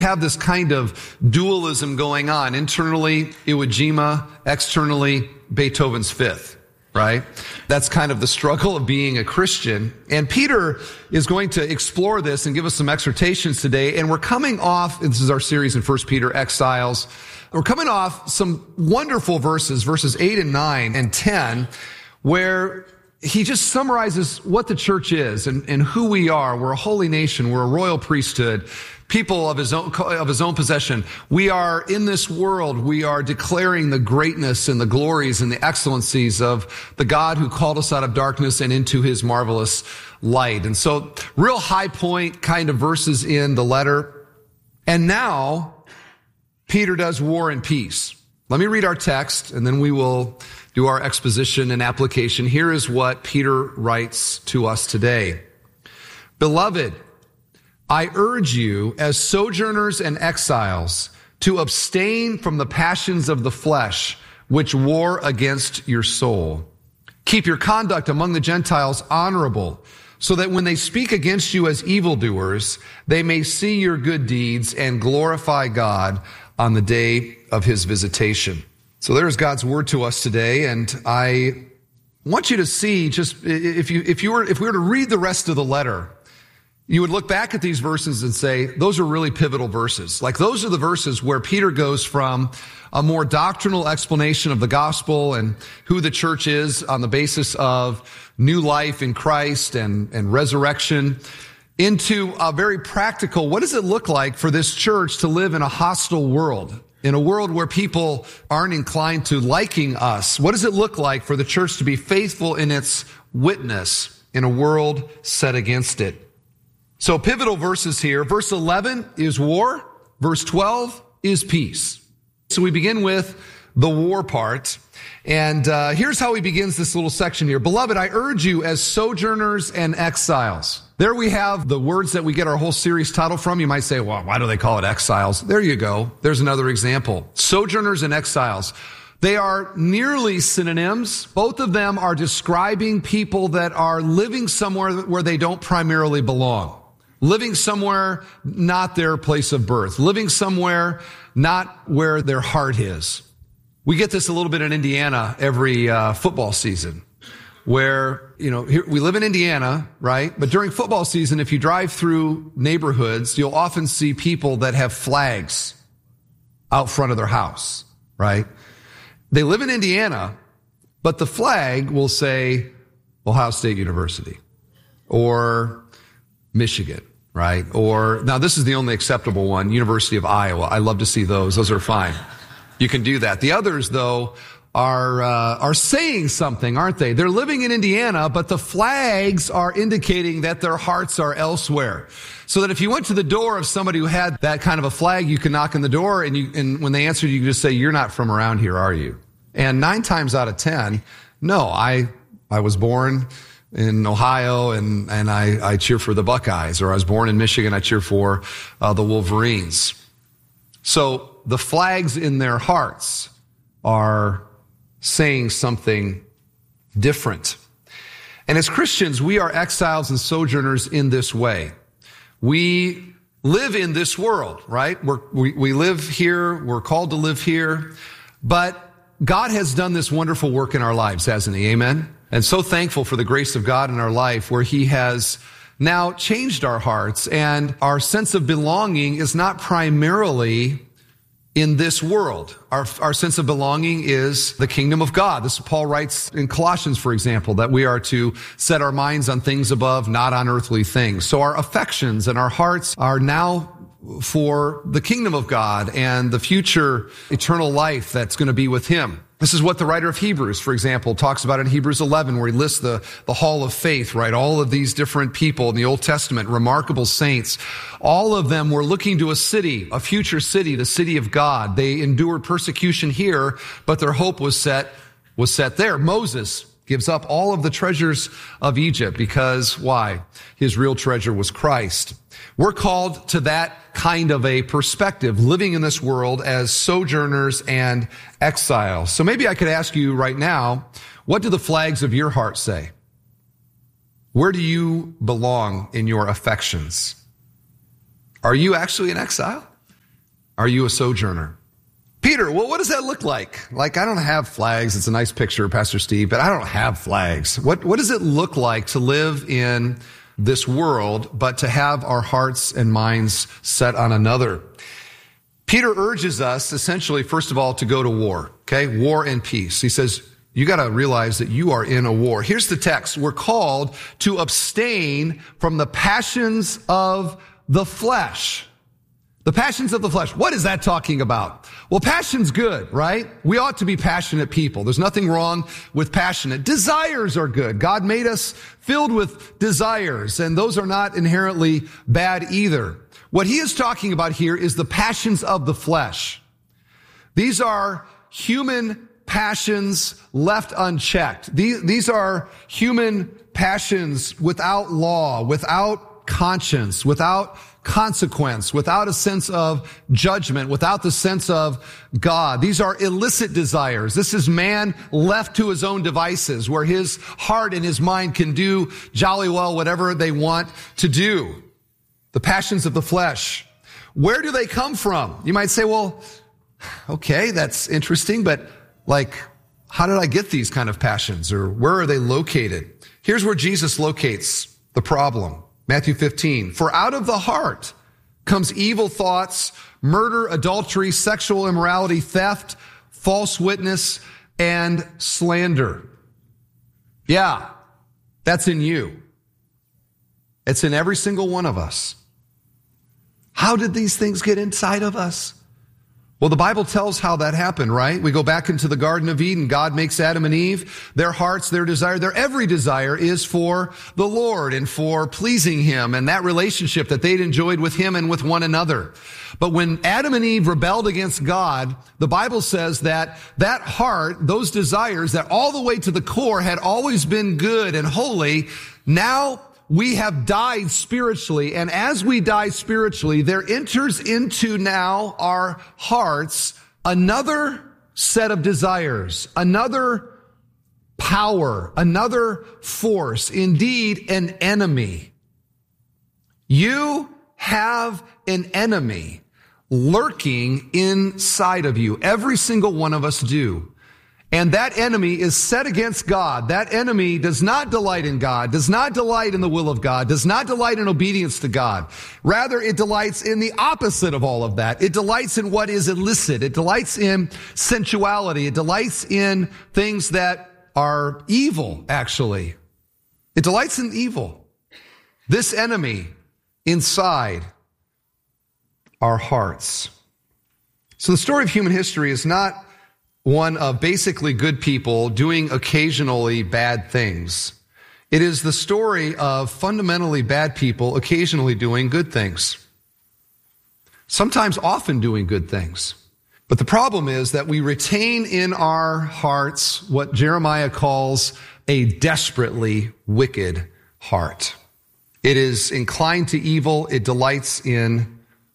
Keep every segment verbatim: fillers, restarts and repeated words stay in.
have this kind of dualism going on. Internally, Iwo Jima, externally, Beethoven's Fifth, right? That's kind of the struggle of being a Christian. And Peter is going to explore this and give us some exhortations today. And we're coming off, this is our series in First Peter, Exiles. We're coming off some wonderful verses, verses eight and nine and ten, where he just summarizes what the church is and, and who we are. We're a holy nation. We're a royal priesthood. People of his own, of his own possession. We are in this world. We are declaring the greatness and the glories and the excellencies of the God who called us out of darkness and into his marvelous light. And so real high point kind of verses in the letter. And now Peter does war and peace. Let me read our text and then we will do our exposition and application. Here is what Peter writes to us today. Beloved, I urge you as sojourners and exiles to abstain from the passions of the flesh, which war against your soul. Keep your conduct among the Gentiles honorable, so that when they speak against you as evildoers, they may see your good deeds and glorify God on the day of his visitation. So there's God's word to us today, and I want you to see just if you if you were if we were to read the rest of the letter, you would look back at these verses and say, those are really pivotal verses. Like those are the verses where Peter goes from a more doctrinal explanation of the gospel and who the church is on the basis of new life in Christ and, and resurrection into a very practical, what does it look like for this church to live in a hostile world? In a world where people aren't inclined to liking us? What does it look like for the church to be faithful in its witness in a world set against it? So pivotal verses here. Verse eleven is war. Verse twelve is peace. So we begin with the war part. And uh, here's how he begins this little section here. Beloved, I urge you as sojourners and exiles. There we have the words that we get our whole series title from. You might say, well, why do they call it exiles? There you go. There's another example. Sojourners and exiles. They are nearly synonyms. Both of them are describing people that are living somewhere where they don't primarily belong. Living somewhere not their place of birth. Living somewhere not where their heart is. We get this a little bit in Indiana every uh, football season where, you know, here, we live in Indiana, right? But during football season, if you drive through neighborhoods, you'll often see people that have flags out front of their house, right? They live in Indiana, but the flag will say Ohio State University or Michigan, right? Or, now this is the only acceptable one, University of Iowa. I love to see those. Those are fine. You can do that. The others, though, are uh, are saying something, aren't they? They're living in Indiana, but the flags are indicating that their hearts are elsewhere. So that if you went to the door of somebody who had that kind of a flag, you can knock on the door, and you and when they answer, you can just say, "You're not from around here, are you?" And nine times out of ten, no, I I was born in Ohio, and and I I cheer for the Buckeyes, or I was born in Michigan, I cheer for uh, the Wolverines. So the flags in their hearts are saying something different. And as Christians, we are exiles and sojourners in this way. We live in this world, right? We're, we, we live here. We're called to live here. But God has done this wonderful work in our lives, hasn't he? Amen? And so thankful for the grace of God in our life where he has now changed our hearts, and our sense of belonging is not primarily in this world. Our, our sense of belonging is the kingdom of God. This Paul writes in Colossians, for example, that we are to set our minds on things above, not on earthly things. So our affections and our hearts are now for the kingdom of God and the future eternal life that's going to be with him. This is what the writer of Hebrews, for example, talks about in Hebrews eleven, where he lists the, the hall of faith, right? All of these different people in the Old Testament, remarkable saints. All of them were looking to a city, a future city, the city of God. They endured persecution here, but their hope was set, was set there. Moses gives up all of the treasures of Egypt because, why? His real treasure was Christ. We're called to that kind of a perspective, living in this world as sojourners and exiles. So maybe I could ask you right now, what do the flags of your heart say? Where do you belong in your affections? Are you actually an exile? Are you a sojourner? Peter, well, what does that look like? Like, I don't have flags. It's a nice picture, Pastor Steve, but I don't have flags. What, what does it look like to live in this world, but to have our hearts and minds set on another? Peter urges us, essentially, first of all, to go to war, okay? War and peace. He says, you got to realize that you are in a war. Here's the text. We're called to abstain from the passions of the flesh. The passions of the flesh. What is that talking about? Well, passion's good, right? We ought to be passionate people. There's nothing wrong with passionate. Desires are good. God made us filled with desires, and those are not inherently bad either. What he is talking about here is the passions of the flesh. These are human passions left unchecked. These, these are human passions without law, without conscience, without consequence, without a sense of judgment, without the sense of God. These are illicit desires. This is man left to his own devices, where his heart and his mind can do jolly well whatever they want to do. The passions of the flesh. Where do they come from? You might say, well, okay, that's interesting, but like, how did I get these kind of passions, or where are they located? Here's where Jesus locates the problem. Matthew fifteen, for out of the heart comes evil thoughts, murder, adultery, sexual immorality, theft, false witness, and slander. Yeah, that's in you. It's in every single one of us. How did these things get inside of us? Well, the Bible tells how that happened, right? We go back into the Garden of Eden. God makes Adam and Eve. Their hearts, their desire, their every desire is for the Lord and for pleasing him and that relationship that they'd enjoyed with him and with one another. But when Adam and Eve rebelled against God, the Bible says that that heart, those desires that all the way to the core had always been good and holy, now we have died spiritually, and as we die spiritually, there enters into now our hearts another set of desires, another power, another force, indeed an enemy. You have an enemy lurking inside of you. Every single one of us do. And that enemy is set against God. That enemy does not delight in God, does not delight in the will of God, does not delight in obedience to God. Rather, it delights in the opposite of all of that. It delights in what is illicit. It delights in sensuality. It delights in things that are evil, actually. It delights in evil. This enemy inside our hearts. So the story of human history is not one of basically good people doing occasionally bad things. It is the story of fundamentally bad people occasionally doing good things. Sometimes often doing good things. But the problem is that we retain in our hearts what Jeremiah calls a desperately wicked heart. It is inclined to evil. It delights in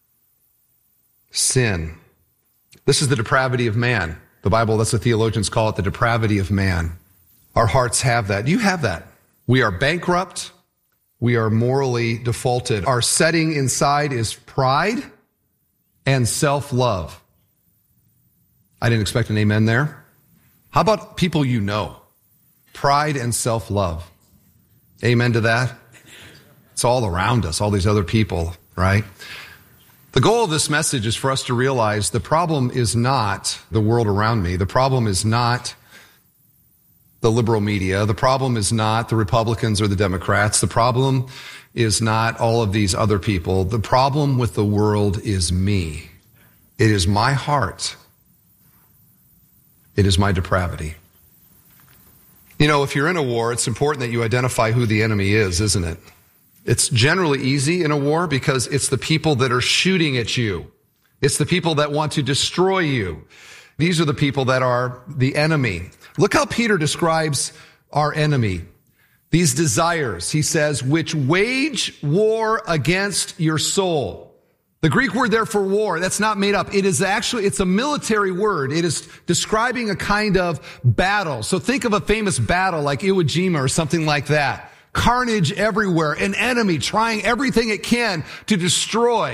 sin. This is the depravity of man. The Bible, that's what theologians call it, the depravity of man. Our hearts have that. You have that. We are bankrupt. We are morally defaulted. Our setting inside is pride and self-love. I didn't expect an amen there. How about people you know? Pride and self-love. Amen to that? It's all around us, all these other people, right? The goal of this message is for us to realize the problem is not the world around me. The problem is not the liberal media. The problem is not the Republicans or the Democrats. The problem is not all of these other people. The problem with the world is me. It is my heart. It is my depravity. You know, if you're in a war, it's important that you identify who the enemy is, isn't it? It's generally easy in a war because it's the people that are shooting at you. It's the people that want to destroy you. These are the people that are the enemy. Look how Peter describes our enemy. These desires, he says, which wage war against your soul. The Greek word there for war, that's not made up. It is actually, it's a military word. It is describing a kind of battle. So think of a famous battle like Iwo Jima or something like that. Carnage everywhere, an enemy trying everything it can to destroy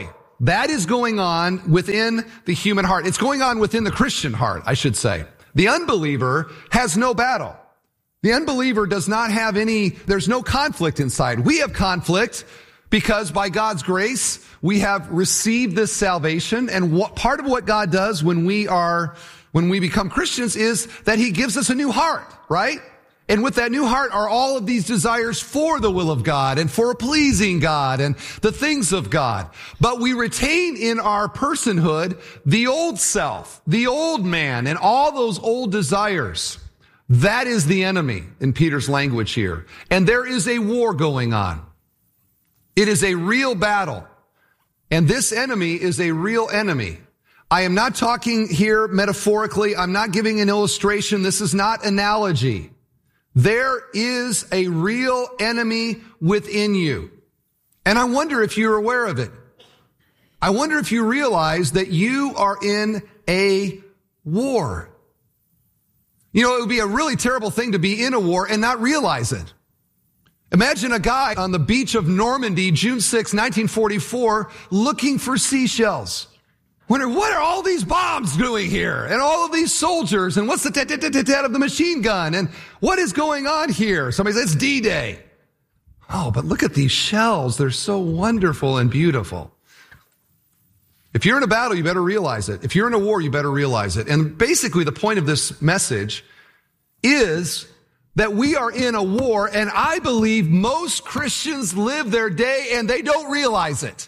That is going on within the human heart. It's going on within the Christian heart, I should say. The unbeliever has no battle. The unbeliever does not have any, there's no conflict inside. We have conflict because by God's grace, we have received this salvation. And what, part of what God does when we are, when we become Christians is that he gives us a new heart, right? And with that new heart are all of these desires for the will of God and for pleasing God and the things of God. But we retain in our personhood the old self, the old man, and all those old desires. That is the enemy in Peter's language here. And there is a war going on. It is a real battle. And this enemy is a real enemy. I am not talking here metaphorically. I'm not giving an illustration. This is not analogy. There is a real enemy within you. And I wonder if you're aware of it. I wonder if you realize that you are in a war. You know, it would be a really terrible thing to be in a war and not realize it. Imagine a guy on the beach of Normandy, June sixth, nineteen forty-four, looking for seashells. Wonder, what are all these bombs doing here? And all of these soldiers? And what's the tat-tat-tat-tat of the machine gun? And what is going on here? Somebody says, it's D-Day. Oh, but look at these shells. They're so wonderful and beautiful. If you're in a battle, you better realize it. If you're in a war, you better realize it. And basically the point of this message is that we are in a war, and I believe most Christians live their day and they don't realize it.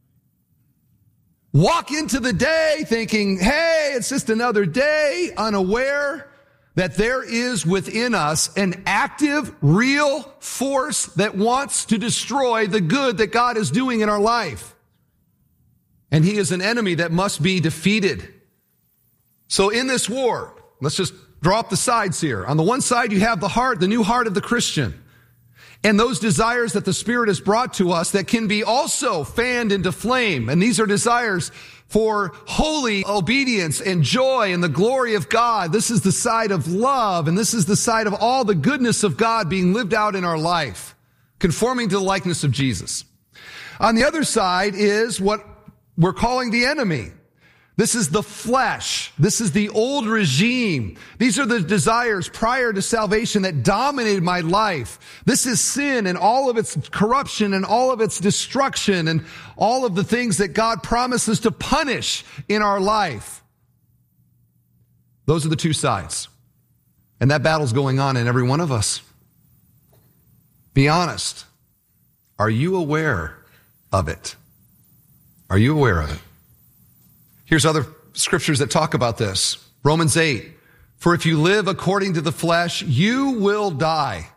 Walk into the day thinking, hey, it's just another day, unaware that there is within us an active, real force that wants to destroy the good that God is doing in our life. And he is an enemy that must be defeated. So in this war, let's just draw up the sides here. On the one side, you have the heart, the new heart of the Christian. And those desires that the Spirit has brought to us that can be also fanned into flame. And these are desires for holy obedience and joy and the glory of God. This is the side of love, and this is the side of all the goodness of God being lived out in our life, conforming to the likeness of Jesus. On the other side is what we're calling the enemy. This is the flesh. This is the old regime. These are the desires prior to salvation that dominated my life. This is sin and all of its corruption and all of its destruction and all of the things that God promises to punish in our life. Those are the two sides. And that battle's going on in every one of us. Be honest. Are you aware of it? Are you aware of it? Here's other scriptures that talk about this. Romans eight, for if you live according to the flesh, you will die.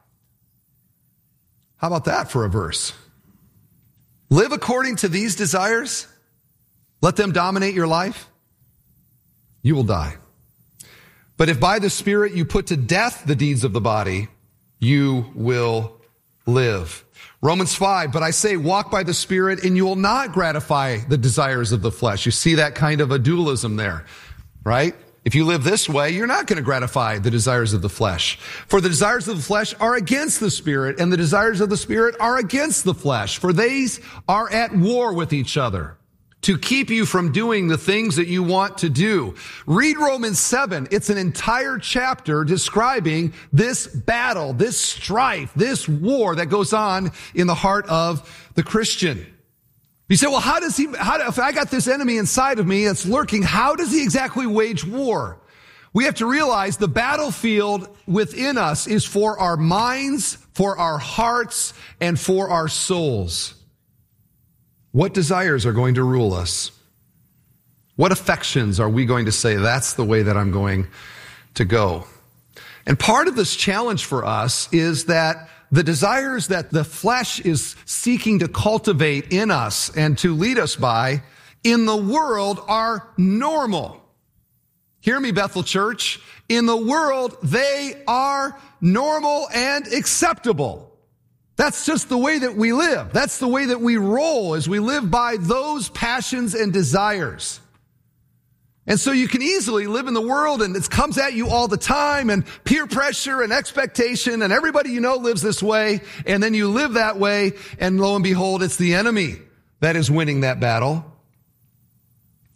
How about that for a verse? Live according to these desires. Let them dominate your life. You will die. But if by the Spirit you put to death the deeds of the body, you will live. Romans five, but I say walk by the Spirit and you will not gratify the desires of the flesh. You see that kind of a dualism there, right? If you live this way, you're not going to gratify the desires of the flesh. For the desires of the flesh are against the Spirit, and the desires of the Spirit are against the flesh. For these are at war with each other to keep you from doing the things that you want to do. Read Romans seven. It's an entire chapter describing this battle, this strife, this war that goes on in the heart of the Christian. You say, well, how does he, how, if I got this enemy inside of me that's lurking, how does he exactly wage war? We have to realize the battlefield within us is for our minds, for our hearts, and for our souls. What desires are going to rule us? What affections are we going to say, that's the way that I'm going to go? And part of this challenge for us is that the desires that the flesh is seeking to cultivate in us and to lead us by in the world are normal. Hear me, Bethel Church. In the world, they are normal and acceptable. That's just the way that we live. That's the way that we roll as we live by those passions and desires. And so you can easily live in the world and it comes at you all the time and peer pressure and expectation and everybody you know lives this way. And then you live that way and lo and behold, it's the enemy that is winning that battle.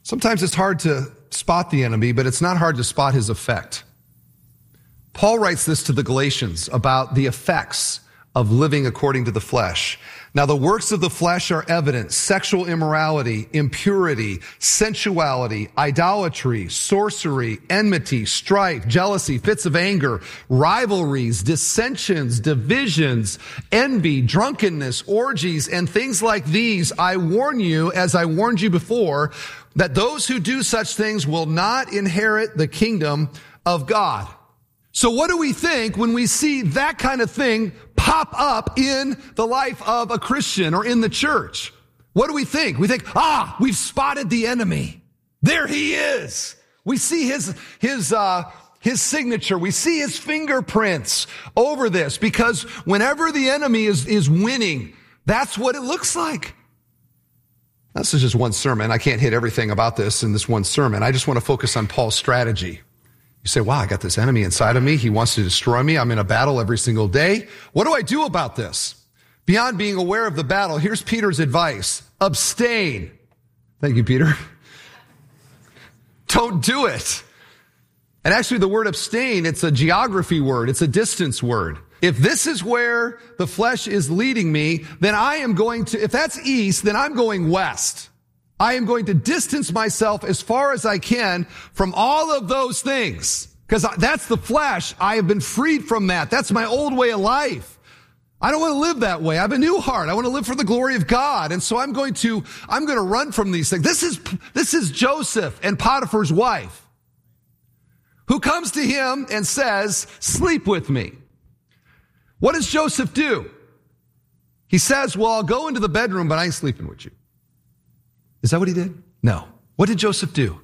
Sometimes it's hard to spot the enemy, but it's not hard to spot his effect. Paul writes this to the Galatians about the effects of living according to the flesh. Now, the works of the flesh are evident: sexual immorality, impurity, sensuality, idolatry, sorcery, enmity, strife, jealousy, fits of anger, rivalries, dissensions, divisions, envy, drunkenness, orgies, and things like these. I warn you, as I warned you before, that those who do such things will not inherit the kingdom of God. So what do we think when we see that kind of thing pop up in the life of a Christian or in the church? What do we think? We think, ah, we've spotted the enemy. There he is. We see his, his, uh, his signature. We see his fingerprints over this, because whenever the enemy is, is winning, that's what it looks like. This is just one sermon. I can't hit everything about this in this one sermon. I just want to focus on Paul's strategy. You say, wow, I got this enemy inside of me. He wants to destroy me. I'm in a battle every single day. What do I do about this? Beyond being aware of the battle, here's Peter's advice. Abstain. Thank you, Peter. Don't do it. And actually, the word abstain, it's a geography word. It's a distance word. If this is where the flesh is leading me, then I am going to, if that's east, then I'm going west. I am going to distance myself as far as I can from all of those things, because that's the flesh. I have been freed from that. That's my old way of life. I don't want to live that way. I have a new heart. I want to live for the glory of God. And so I'm going to, I'm going to run from these things. This is, this is Joseph and Potiphar's wife, who comes to him and says, sleep with me. What does Joseph do? He says, well, I'll go into the bedroom, but I ain't sleeping with you. Is that what he did? No. What did Joseph do?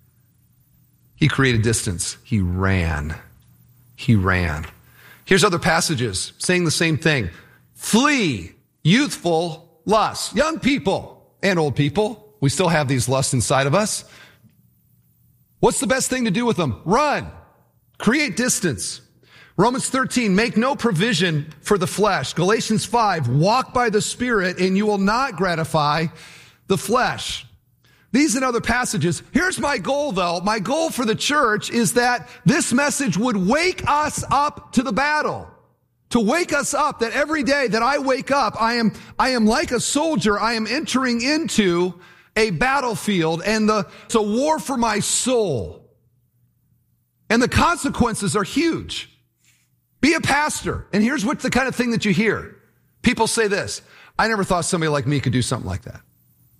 He created distance. He ran. He ran. Here's other passages saying the same thing. Flee youthful lusts. Young people and old people. We still have these lusts inside of us. What's the best thing to do with them? Run. Create distance. Romans thirteen, make no provision for the flesh. Galatians five, walk by the Spirit and you will not gratify the flesh. These and other passages. Here's my goal, though. My goal for the church is that this message would wake us up to the battle. To wake us up, that every day that I wake up, I am, I am like a soldier. I am entering into a battlefield, and the, it's a war for my soul. And the consequences are huge. Be a pastor. And here's what the kind of thing that you hear. People say this: I never thought somebody like me could do something like that.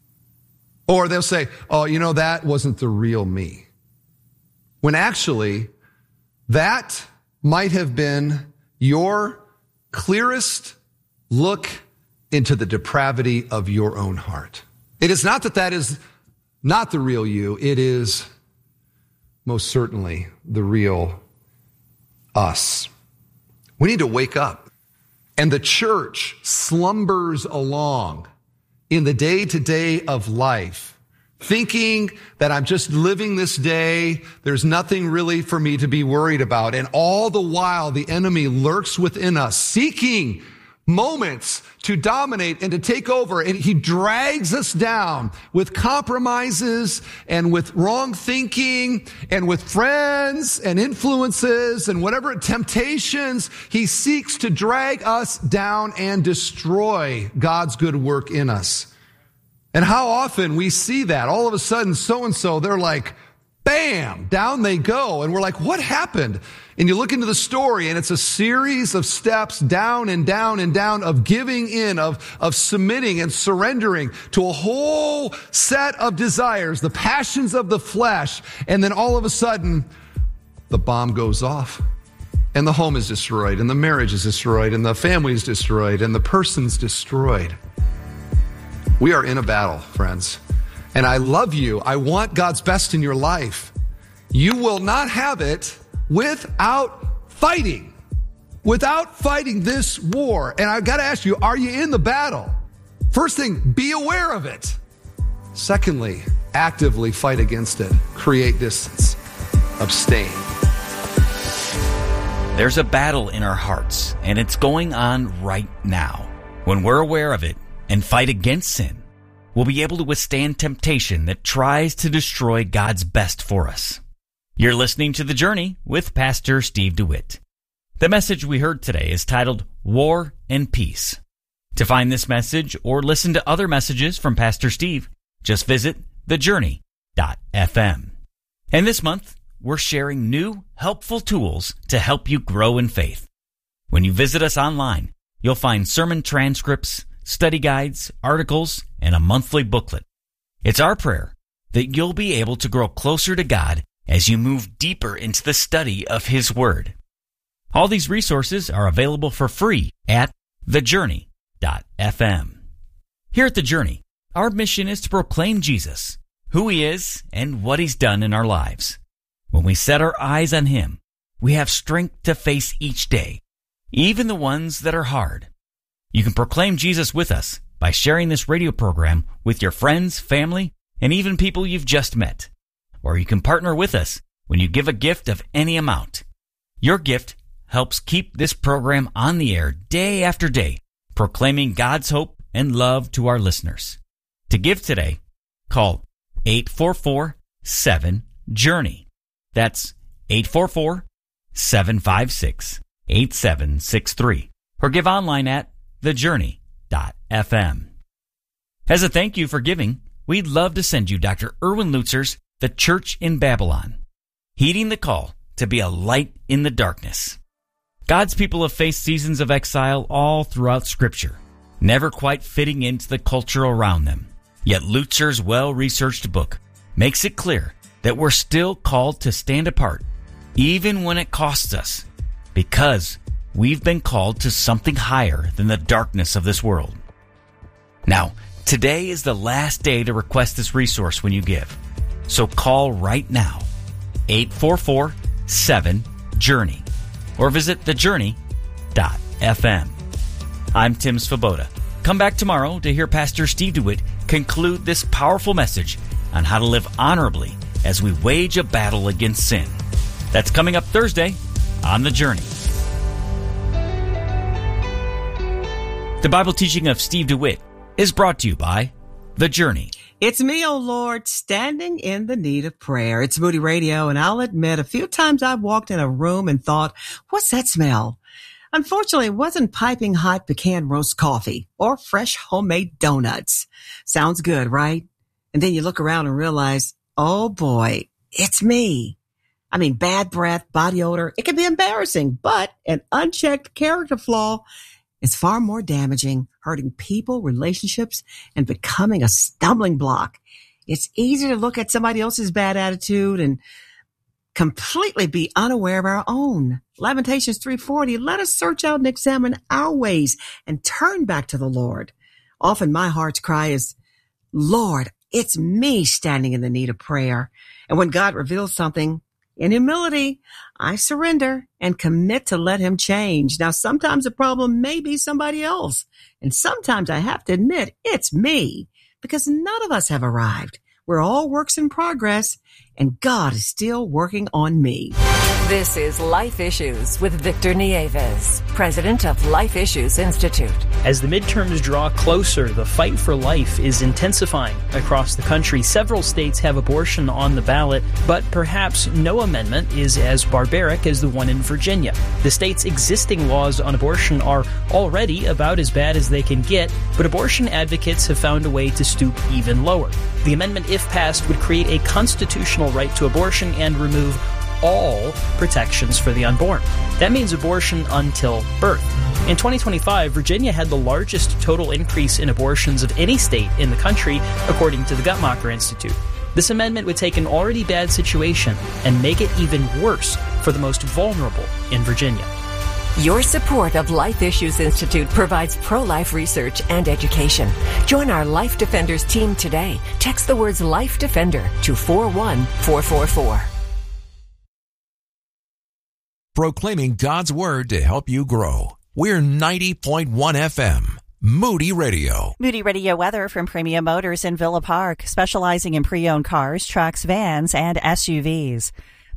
Or they'll say, oh, you know, that wasn't the real me. When actually, that might have been your clearest look into the depravity of your own heart. It is not that that is not the real you. It is most certainly the real us. We need to wake up. And the church slumbers along in the day-to-day of life, thinking that I'm just living this day. There's nothing really for me to be worried about. And all the while, the enemy lurks within us, seeking moments to dominate and to take over. And he drags us down with compromises and with wrong thinking and with friends and influences and whatever temptations. He seeks to drag us down and destroy God's good work in us. And how often we see that all of a sudden, so-and-so, they're like, bam, down they go. And we're like, what happened? And you look into the story and it's a series of steps down and down and down of giving in, of, of submitting and surrendering to a whole set of desires, the passions of the flesh. And then all of a sudden, the bomb goes off and the home is destroyed and the marriage is destroyed and the family is destroyed and the person's destroyed. We are in a battle, friends. And I love you. I want God's best in your life. You will not have it without fighting, without fighting this war. And I've got to ask you, are you in the battle? First thing, be aware of it. Secondly, actively fight against it. Create distance. Abstain. There's a battle in our hearts, and it's going on right now. When we're aware of it and fight against sin, we'll be able to withstand temptation that tries to destroy God's best for us. You're listening to The Journey with Pastor Steve DeWitt. The message we heard today is titled War and Peace. To find this message or listen to other messages from Pastor Steve, just visit the journey dot f m. And this month, we're sharing new, helpful tools to help you grow in faith. When you visit us online, you'll find sermon transcripts, study guides, articles, and a monthly booklet. It's our prayer that you'll be able to grow closer to God as you move deeper into the study of His Word. All these resources are available for free at the journey dot f m. Here at The Journey, our mission is to proclaim Jesus, who He is, and what He's done in our lives. When we set our eyes on Him, we have strength to face each day, even the ones that are hard. You can proclaim Jesus with us by sharing this radio program with your friends, family, and even people you've just met. Or you can partner with us when you give a gift of any amount. Your gift helps keep this program on the air day after day, proclaiming God's hope and love to our listeners. To give today, call eight four four, seven, journey. That's eight four four, seven five six, eight seven six three. Or give online at the journey dot f m. As a thank you for giving, we'd love to send you Doctor Erwin Lutzer's The Church in Babylon, heeding the call to be a light in the darkness. God's people have faced seasons of exile all throughout Scripture, never quite fitting into the culture around them. Yet Lutzer's well-researched book makes it clear that we're still called to stand apart, even when it costs us, because we've been called to something higher than the darkness of this world. Now, today is the last day to request this resource when you give. So call right now, eight four four, seven, journey, or visit the journey dot f m. I'm Tim Svoboda. Come back tomorrow to hear Pastor Steve DeWitt conclude this powerful message on how to live honorably as we wage a battle against sin. That's coming up Thursday on The Journey. The Bible teaching of Steve DeWitt is brought to you by The Journey. It's me, oh Lord, standing in the need of prayer. It's Moody Radio, and I'll admit a few times I've walked in a room and thought, what's that smell? Unfortunately, it wasn't piping hot pecan roast coffee or fresh homemade donuts. Sounds good, right? And then you look around and realize, oh boy, it's me. I mean, bad breath, body odor, it can be embarrassing, but an unchecked character flaw is far more damaging, hurting people, relationships, and becoming a stumbling block. It's easy to look at somebody else's bad attitude and completely be unaware of our own. Lamentations three forty, let us search out and examine our ways and turn back to the Lord. Often my heart's cry is, Lord, it's me standing in the need of prayer. And when God reveals something, in humility, I surrender and commit to let Him change. Now, sometimes the problem may be somebody else. And sometimes I have to admit it's me, because none of us have arrived. We're all works in progress, and God is still working on me. This is Life Issues with Victor Nieves, president of Life Issues Institute. As the midterms draw closer, the fight for life is intensifying across the country. Several states have abortion on the ballot, but perhaps no amendment is as barbaric as the one in Virginia. The state's existing laws on abortion are already about as bad as they can get, but abortion advocates have found a way to stoop even lower. The amendment, if passed, would create a constitutional right to abortion and remove all protections for the unborn. That means abortion until birth. In twenty twenty-five, Virginia had the largest total increase in abortions of any state in the country, according to the Guttmacher Institute. This amendment would take an already bad situation and make it even worse for the most vulnerable in Virginia. Your support of Life Issues Institute provides pro-life research and education. Join our Life Defenders team today. Text the words Life Defender to four one four four four. Proclaiming God's Word to help you grow. We're ninety point one F M, Moody Radio. Moody Radio weather from Premium Motors in Villa Park, specializing in pre-owned cars, trucks, vans, and S U Vs.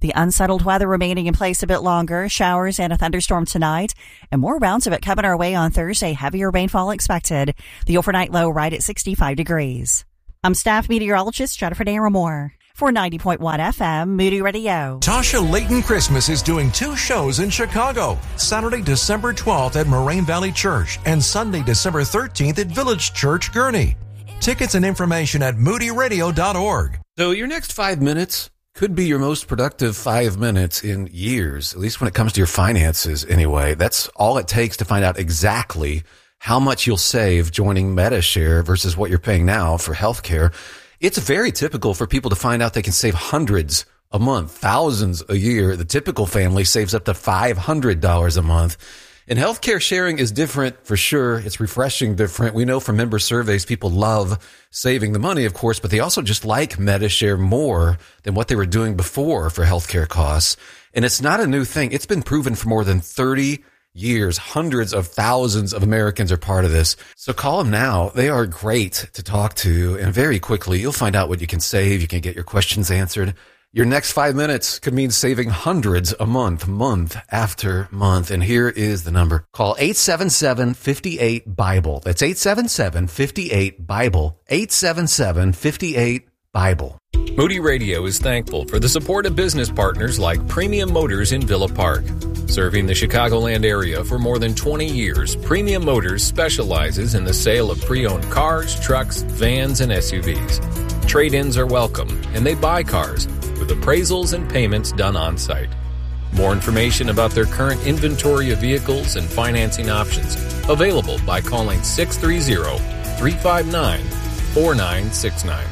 The unsettled weather remaining in place a bit longer, showers and a thunderstorm tonight, and more rounds of it coming our way on Thursday. Heavier rainfall expected. The overnight low right at sixty-five degrees. I'm staff meteorologist Jennifer Naramore for ninety point one F M Moody Radio. Tasha Layton Christmas is doing two shows in Chicago. Saturday, December twelfth at Moraine Valley Church and Sunday, December thirteenth at Village Church, Gurnee. Tickets and information at moody radio dot org. So your next five minutes could be your most productive five minutes in years, at least when it comes to your finances anyway. That's all it takes to find out exactly how much you'll save joining Medi-Share versus what you're paying now for healthcare. It's very typical for people to find out they can save hundreds a month, thousands a year. The typical family saves up to five hundred dollars a month. And healthcare sharing is different for sure. It's refreshing different. We know from member surveys, people love saving the money, of course, but they also just like Medi-Share more than what they were doing before for healthcare costs. And it's not a new thing. It's been proven for more than thirty years. Hundreds of thousands of Americans are part of this. So call them now. They are great to talk to. And very quickly, you'll find out what you can save. You can get your questions answered. Your next five minutes could mean saving hundreds a month, month after month. And here is the number. Call eight seven seven, five eight, BIBLE. That's eight seven seven, five eight, BIBLE. eight seven seven, five eight, BIBLE. Moody Radio is thankful for the support of business partners like Premium Motors in Villa Park. Serving the Chicagoland area for more than twenty years, Premium Motors specializes in the sale of pre-owned cars, trucks, vans, and S U Vs. Trade-ins are welcome, and they buy cars, with appraisals and payments done on-site. More information about their current inventory of vehicles and financing options available by calling six three zero, three five nine, four nine six nine.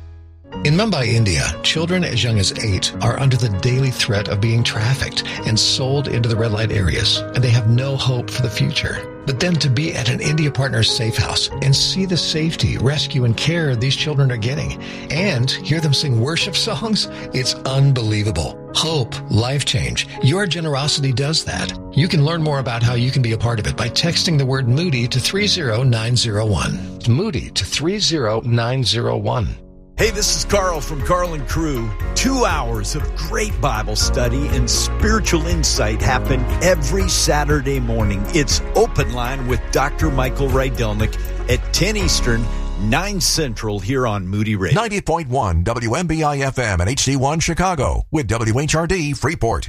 In Mumbai, India, children as young as eight are under the daily threat of being trafficked and sold into the red light areas, and they have no hope for the future. But then to be at an India Partners safe house and see the safety, rescue, and care these children are getting, and hear them sing worship songs, it's unbelievable. Hope, life change. Your generosity does that. You can learn more about how you can be a part of it by texting the word Moody to three zero nine zero one. Moody to three zero nine zero one. Hey, this is Carl from Carl and Crew. Two hours of great Bible study and spiritual insight happen every Saturday morning. It's Open Line with Doctor Michael Rydelnik at ten Eastern, nine Central here on Moody Radio. ninety point one W M B I F M and H D one Chicago with W H R D Freeport.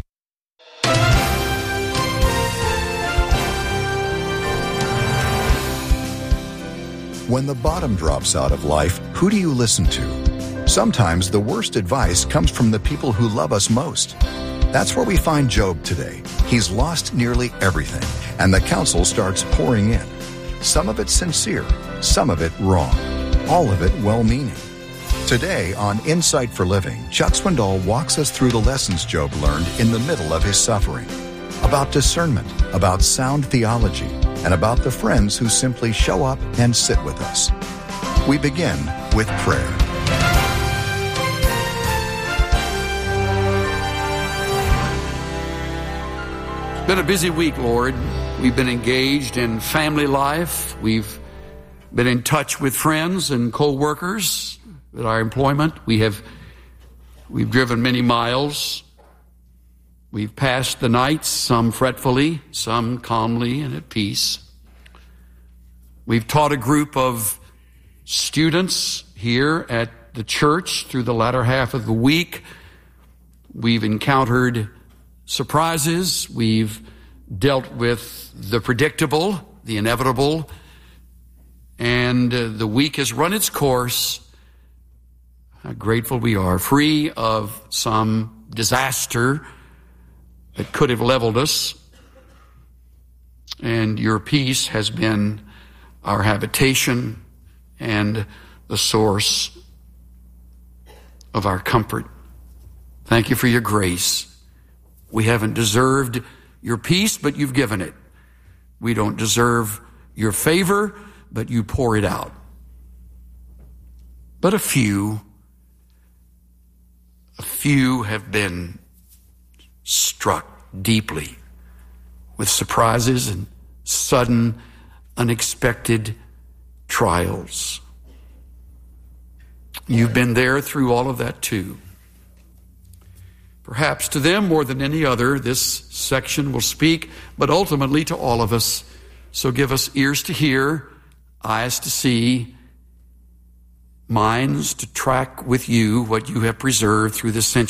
When the bottom drops out of life, who do you listen to? Sometimes the worst advice comes from the people who love us most. That's where we find Job today. He's lost nearly everything, and the counsel starts pouring in. Some of it sincere, some of it wrong, all of it well-meaning. Today on Insight for Living, Chuck Swindoll walks us through the lessons Job learned in the middle of his suffering, about discernment, about sound theology, and about the friends who simply show up and sit with us. We begin with prayer. It's been a busy week, Lord. We've been engaged in family life. We've been in touch with friends and co-workers at our employment. We have we've driven many miles. We've passed the nights, some fretfully, some calmly and at peace. We've taught a group of students here at the church through the latter half of the week. We've encountered surprises. We've dealt with the predictable, the inevitable, and uh, the week has run its course. How grateful we are, free of some disaster that could have leveled us, and your peace has been our habitation and the source of our comfort. Thank you for your grace. We haven't deserved your peace, but you've given it. We don't deserve your favor, but you pour it out. But a few, a few have been struck deeply with surprises and sudden, unexpected trials. You've been there through all of that too. Perhaps to them more than any other, this section will speak, but ultimately to all of us. So give us ears to hear, eyes to see, minds to track with you what you have preserved through the centuries.